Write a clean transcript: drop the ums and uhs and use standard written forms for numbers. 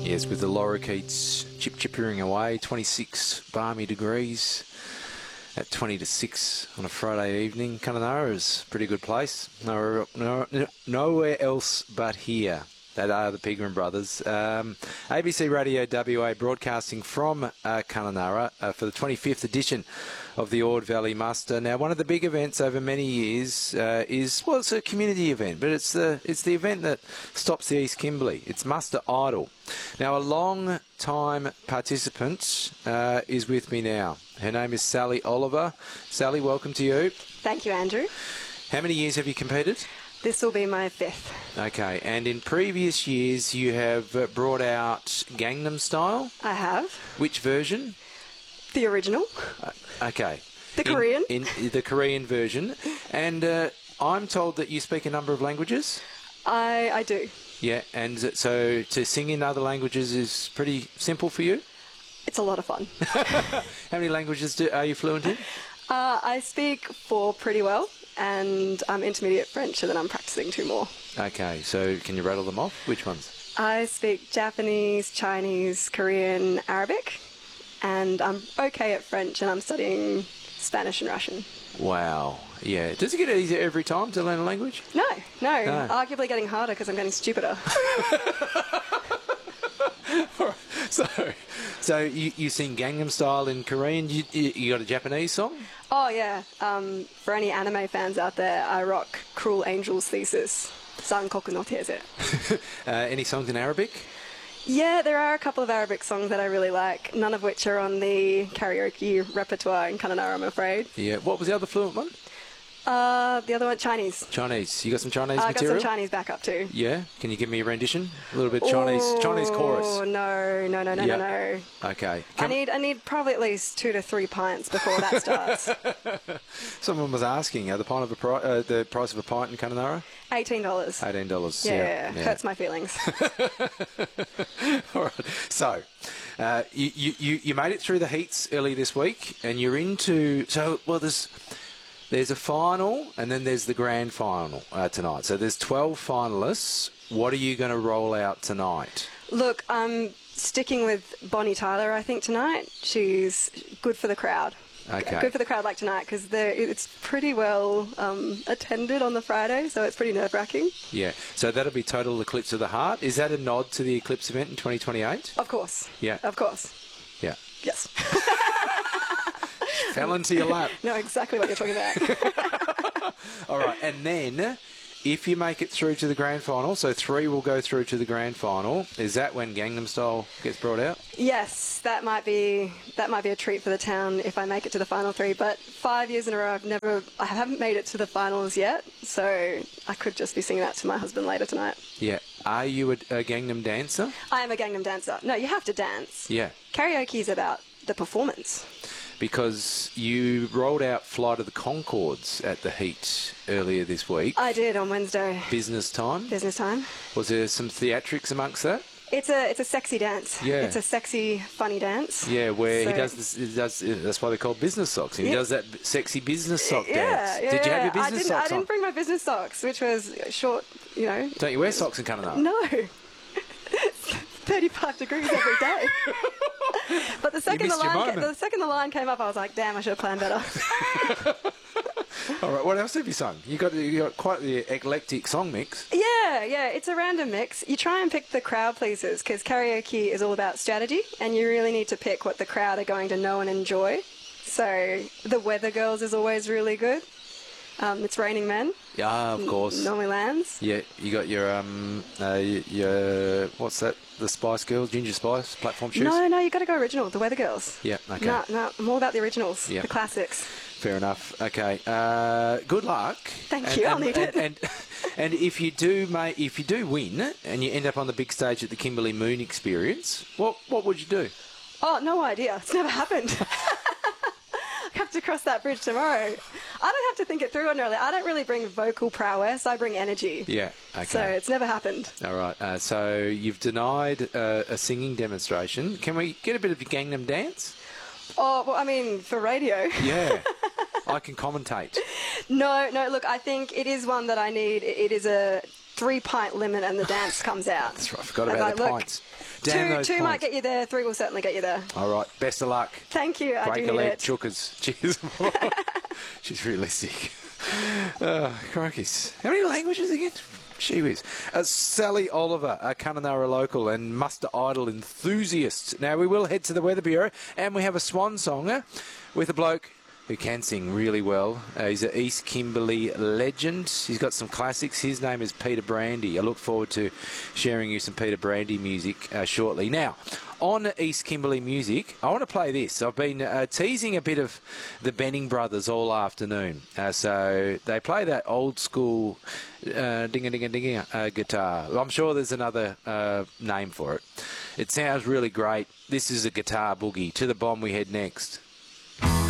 Yes, with the lorikeets chippering away, 26 balmy degrees at 20 to 6 on a Friday evening. Kununurra is a pretty good place. Nowhere else but here. That are the Pegram brothers. ABC Radio WA broadcasting from Kununurra for the 25th edition of the Ord Valley Muster. Now, one of the big events over many years it's a community event, but it's the event that stops the East Kimberley. It's Muster Idol. Now, a long-time participant is with me now. Her name is Sally Oliver. Sally, welcome to you. Thank you, Andrew. How many years have you competed? This will be my 5th. Okay, and in previous years you have brought out Gangnam Style. I have. Which version? The original. Okay. The Korean. In the Korean version. And I'm told that you speak a number of languages. I do. Yeah, and so to sing in other languages is pretty simple for you? It's a lot of fun. How many languages are you fluent in? I speak 4 pretty well, and I'm intermediate French, and then I'm practicing 2 more. Okay, so can you rattle them off? Which ones? I speak Japanese, Chinese, Korean, Arabic, and I'm okay at French, and I'm studying Spanish and Russian. Wow. Yeah. Does it get easier every time to learn a language? No. Arguably getting harder because I'm getting stupider. So you sing Gangnam Style in Korean. You got a Japanese song? Oh, yeah. For any anime fans out there, I rock Cruel Angel's Thesis. Sankoku no Teze. Any songs in Arabic? Yeah, there are a couple of Arabic songs that I really like, none of which are on the karaoke repertoire in Kununurra, I'm afraid. Yeah. What was the other fluent one? The other one, Chinese. Chinese. You got some Chinese I material? got some Chinese backup too. Yeah? Can you give me a rendition? A little bit Chinese chorus. Oh, no. Okay. I need probably at least 2 to 3 pints before that starts. Someone was asking, the price of a pint in Kununurra? $18. $18. Yeah. Hurts my feelings. All right. So, you made it through the heats early this week, and you're into... There's a final, and then there's the grand final tonight. So there's 12 finalists. What are you going to roll out tonight? Look, I'm sticking with Bonnie Tyler, I think, tonight. She's good for the crowd. Okay. Good for the crowd like tonight, because it's pretty well attended on the Friday, so it's pretty nerve-wracking. Yeah. So that'll be Total Eclipse of the Heart. Is that a nod to the Eclipse event in 2028? Of course. Yeah. Of course. Yeah. Yes. Fell into your lap. Know exactly what you're talking about. All right, and then if you make it through to the grand final, so 3 will go through to the grand final. Is that when Gangnam Style gets brought out? Yes, that might be a treat for the town if I make it to the final 3. But 5 years in a row, I haven't made it to the finals yet, so I could just be singing that to my husband later tonight. Yeah. Are you a Gangnam dancer? I am a Gangnam dancer. No, you have to dance. Yeah. Karaoke is about the performance. Because you rolled out Flight of the Conchords at the Heat earlier this week. I did on Wednesday. Business time? Business time. Was there some theatrics amongst that? It's a sexy dance. Yeah. It's a sexy, funny dance. Yeah, where he does this. That's why they're called business socks. And he does that sexy business sock dance. Yeah, Did you have your business socks I didn't bring my business socks, which was short, Don't you wear socks in Kununurra? No. It's 35 degrees every day. But the second the line came up, I was like, damn, I should have planned better. All right, what else have you sung? You got quite the eclectic song mix. Yeah, it's a random mix. You try and pick the crowd pleasers, because karaoke is all about strategy, and you really need to pick what the crowd are going to know and enjoy. So the Weather Girls is always really good. It's Raining Men. Yeah, of course. Normally lands. Yeah, you got your what's that? The Spice Girls, Ginger Spice platform shoes. No, you got to go original. The Weather Girls. Yeah, okay. No, I'm all about the originals. Yeah. The classics. Fair enough. Okay. Good luck. Thank you. I'll need it. And if you do win and you end up on the big stage at the Kimberley Moon Experience, what would you do? Oh, no idea. It's never happened. I have to cross that bridge tomorrow. I don't have to think it through on early. I don't really bring vocal prowess. I bring energy. Yeah, okay. So it's never happened. All right. So you've denied a singing demonstration. Can we get a bit of your Gangnam dance? Oh, well, I mean, for radio. Yeah. I can commentate. No, look, I think it is one that I need. It is a 3-pint limit and the dance comes out. That's right. I forgot about the pints. Damn those Two pints. might get you there. 3 will certainly get you there. All right. Best of luck. Thank you. I Break do a need leg, it. chookers. Cheers. She's really sick. Crikey. How many languages again? She whiz. Sally Oliver, a Kununurra local and Muster Idol enthusiast. Now, we will head to the Weather Bureau and we have a swan songer with a bloke who can sing really well. He's an East Kimberley legend. He's got some classics. His name is Peter Brandy. I look forward to sharing you some Peter Brandy music shortly. Now, on East Kimberley music, I want to play this. I've been teasing a bit of the Benning Brothers all afternoon. So they play that old school ding-a-ding-a-ding-a guitar. I'm sure there's another name for it. It sounds really great. This is a guitar boogie. To the bomb we head next.